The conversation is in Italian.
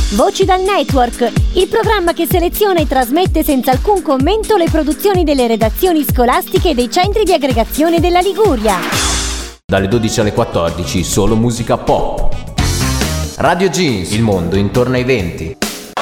Voci dal Network, il programma che seleziona e trasmette senza alcun commento le produzioni delle redazioni scolastiche e dei centri di aggregazione della Liguria. Dalle 12 alle 14 solo musica pop. Radio Jeans, il mondo intorno ai 20.